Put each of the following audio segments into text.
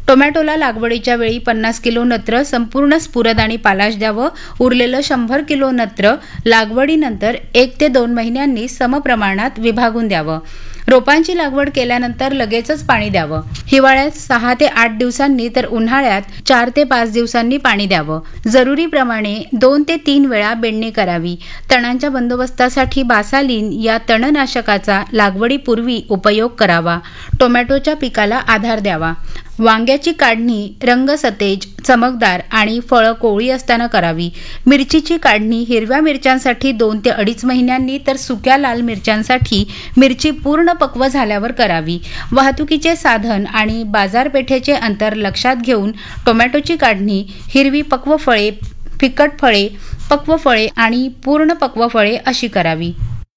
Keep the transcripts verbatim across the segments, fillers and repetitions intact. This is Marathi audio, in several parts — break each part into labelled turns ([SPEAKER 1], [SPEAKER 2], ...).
[SPEAKER 1] टोमॅटोला लागवडीच्या वेळी पन्नास किलो नत्र संपूर्ण स्फुरद आणि पालाश द्यावं. उरलेलं शंभर किलो नत्र लागवडीनंतर एक ते दोन महिन्यांनी समप्रमाणात विभागून द्यावं. रोपांची लागवड केल्यानंतर लगेचच पाणी द्यावं. हिवाळ्यात सहा ते आठ दिवसांनी तर उन्हाळ्यात चार ते पाच दिवसांनी पाणी द्यावं. जरुरीप्रमाणे दोन ते तीन वेळा बेंडणी करावी. तणांच्या बंदोबस्तासाठी बासालीन या तणनाशकाचा लागवडीपूर्वी उपयोग करावा. टोमॅटोच्या पिकाला आधार द्यावा. वांग्याची काढणी रंगसतेज, चमकदार आणि फळं कोवळी असताना करावी. मिरचीची काढणी हिरव्या मिरच्यांसाठी दोन ते अडीच महिन्यांनी तर सुक्या लाल मिरच्यांसाठी मिरची पूर्ण पक्व झाल्यावर करावी. वाहतुकीचे साधन आणि बाजारपेठेचे अंतर लक्षात घेऊन टोमॅटोची काढणी हिरवी पक्व फळे, फिकट फळे, पक्व फळे आणि पूर्ण पक्व फळे अशी करावी.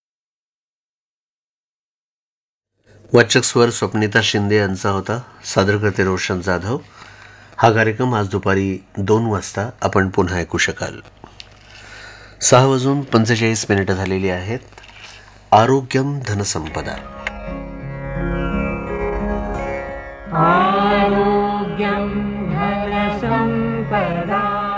[SPEAKER 2] वाचक स्वर स्वप्निता शिंदे यांचा होता. सादर करते रोशन जाधव. हा कार्यक्रम आज दुपारी दोन वाजता आपण पुन्हा ऐकू शकाल. सहा वाजून पंचेचाळीस मिनिटं झालेली आहेत. आरोग्यम धनसंपदा.
[SPEAKER 3] आरोग्यम धनसंपदा.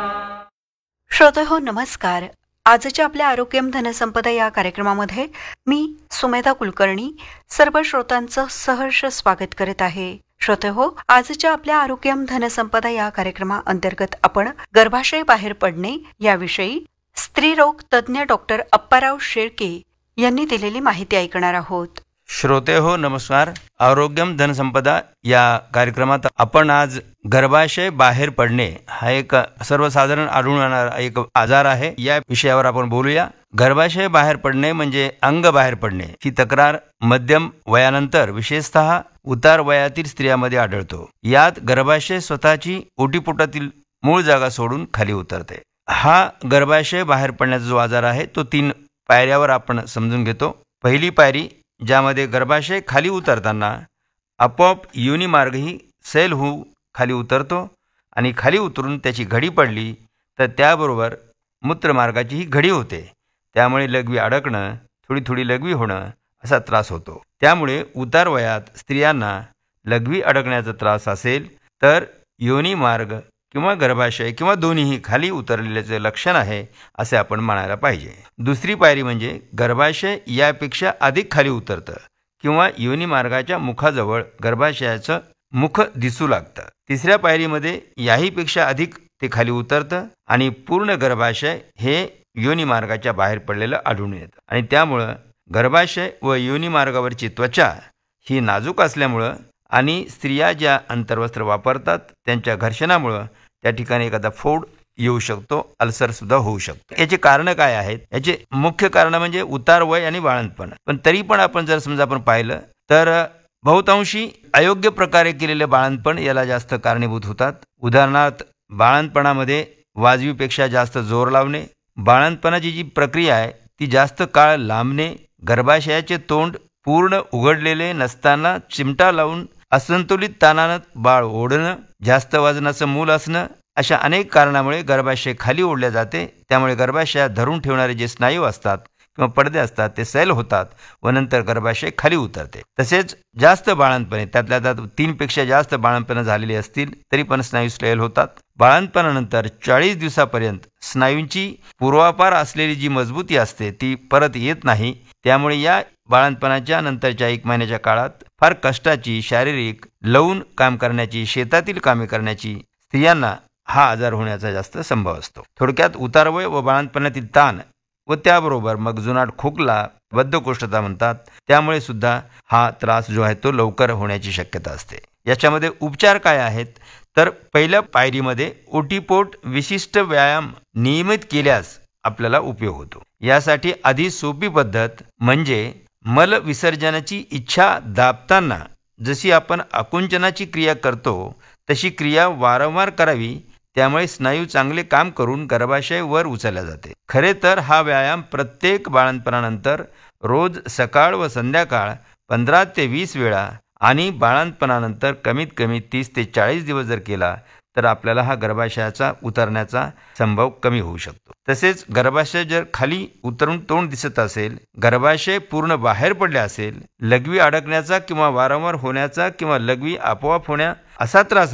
[SPEAKER 4] श्रोते हो, नमस्कार. आजच्या आपल्या आरोग्यम धनसंपदा या कार्यक्रमामध्ये मी सुमेधा कुलकर्णी सर्व श्रोतांचं सहर्ष स्वागत करत आहे. श्रोते हो, आजच्या आपल्या आरोग्यम धनसंपदा या कार्यक्रमाअंतर्गत आपण गर्भाशय बाहेर पडणे याविषयी स्त्रीरोग तज्ज्ञ डॉक्टर अप्पाराव शेळके यांनी दिलेली माहिती ऐकणार आहोत.
[SPEAKER 5] श्रोते हो, नमस्कार. आरोग्यम धनसंपदा या कार्यक्रमात आपण आज गर्भाशय बाहेर पडणे हा एक सर्वसाधारण आढळून येणारा एक आजार आहे, या विषयावर आपण बोलूया. गर्भाशय बाहेर पडणे म्हणजे अंग बाहेर पडणे ही तक्रार मध्यम वयानंतर विशेषतः उतार वयातील स्त्रियांमध्ये आढळतो. यात गर्भाशय स्वतःची ओटीपोटातील मूळ जागा सोडून खाली उतरते. हा गर्भाशय बाहेर पडण्याचा जो आजार आहे तो तीन पायऱ्यावर आपण समजून घेतो. पहिली पायरी, ज्यामध्ये गर्भाशय खाली उतरताना आपोआप योनिमार्गही सैल होऊ खाली उतरतो आणि खाली उतरून त्याची घडी पडली तर त्याबरोबर मूत्रमार्गाचीही घडी होते. त्यामुळे लघवी अडकणं, थोडी थोडी लघवी होणं असा त्रास होतो. त्यामुळे उतार वयात स्त्रियांना लघवी अडकण्याचा त्रास असेल तर योनिमार्ग किंवा गर्भाशय किंवा दोन्हीही खाली उतरलेल्याचे लक्षण आहे असे आपण म्हणायला पाहिजे. दुसरी पायरी म्हणजे गर्भाशय यापेक्षा अधिक खाली उतरतं किंवा योनिमार्गाच्या मुखाजवळ गर्भाशयाचं मुख दिसू लागतं. तिसऱ्या पायरीमध्ये याहीपेक्षा अधिक ते खाली उतरतं आणि पूर्ण गर्भाशय हे योनिमार्गाच्या बाहेर पडलेलं आढळून येतं. आणि त्यामुळं गर्भाशय व योनिमार्गावरची त्वचा ही नाजूक असल्यामुळं आणि स्त्रिया ज्या अंतर्वस्त्र वापरतात त्यांच्या घर्षणामुळं त्या ठिकाणी एखादा फोड येऊ शकतो, अल्सर सुद्धा होऊ शकतो. याचे कारण काय आहेत? याचे मुख्य कारण म्हणजे उतार वय आणि बाळंतपण. पण तरी पण आपण जर समजा आपण पाहिलं तर बहुतांशी अयोग्य प्रकारे केलेले बाळंतपण याला जास्त कारणीभूत होतात. उदाहरणार्थ, बाळंतपणामध्ये वाजवीपेक्षा जास्त जोर लावणे, बाळंतपणाची जी प्रक्रिया आहे ती जास्त काळ लांबणे, गर्भाशयाचे तोंड पूर्ण उघडलेले नसताना चिमटा लावून असंतुलित ताणानं बाळ ओढणं, जास्त वजनाचं मूल असणं, अशा अनेक कारणामुळे गर्भाशय खाली ओढले जाते. त्यामुळे गर्भाशयात धरून ठेवणारे जे स्नायू असतात किंवा पडदे असतात ते सैल होतात व नंतर गर्भाशय खाली उतरते. तसेच जास्त बाळंतपणे, त्यातल्या त्यात तीनपेक्षा जास्त बाळंतपणं झालेली असतील तरी पण स्नायू सैल होतात. बाळंतपणानंतर चाळीस दिवसापर्यंत स्नायूंची पूर्वापार असलेली जी मजबूती असते ती परत येत नाही. त्यामुळे या बाळंतपणाच्या नंतरच्या एक महिन्याच्या काळात फार कष्टाची, शारीरिक, लवून काम करण्याची, शेतातील कामे करण्याची स्त्रियांना हा आजार होण्याचा जास्त संभव असतो. थोडक्यात उतारवय व बाळंतपणातील ताण व त्याबरोबर मग जुनाट खोकला, बद्धकोष्ठता म्हणतात, त्यामुळे सुद्धा हा त्रास जो आहे तो लवकर होण्याची शक्यता असते. याच्यामध्ये उपचार काय आहेत तर पहिल्या पायरीमध्ये ओटीपोट विशिष्ट व्यायाम नियमित केल्यास आपल्याला उपयोग होतो. यासाठी आधी सोपी पद्धत म्हणजे मल विसर्जनाची इच्छा दाबताना जशी आपण आकुंचनाची क्रिया करतो तशी क्रिया वारंवार करावी. त्यामुळे स्नायू चांगले काम करून गर्भाशय वर उचलला जाते. खरे तर हा व्यायाम प्रत्येक बाळंतपणानंतर रोज सकाळ व संध्याकाळ पंधरा ते वीस वेळा आणि बाळंतपणानंतर कमीत कमी तीस ते चाळीस दिवस जर केला तर आपल्याला हा गर्भाशयाचा उतरण्याचा संभव कमी होऊ शकतो. तसेच गर्भाशय जर खाली उतरून तोंड दिसत असेल, गर्भाशय पूर्ण बाहेर पडले असेल, लघवी अडकण्याचा किंवा वारंवार होण्याचा किंवा लघवी आपोआप होण्या असा त्रास